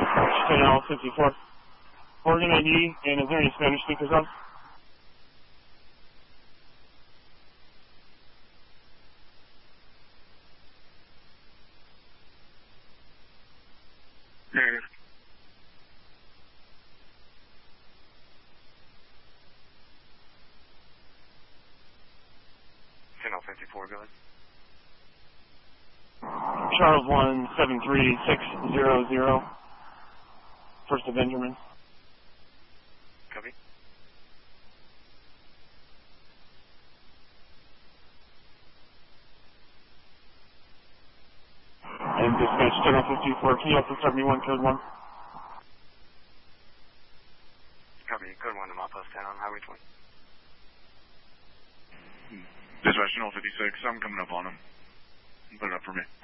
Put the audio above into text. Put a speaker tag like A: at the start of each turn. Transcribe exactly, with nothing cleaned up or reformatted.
A: Channel fifty-four. Oregon I D, and is there any Spanish speakers on?
B: Negative. Channel fifty-four, go ahead.
A: Charles one seven three six zero zero. First of Benjamin.
B: Copy.
A: And dispatch Channel fifty-four. Can you also start me one, code one?
B: Copy. Code one to Mapa ten on Highway twenty.
C: Dispatch Channel fifty-six, I'm coming up on him. Put it up for me.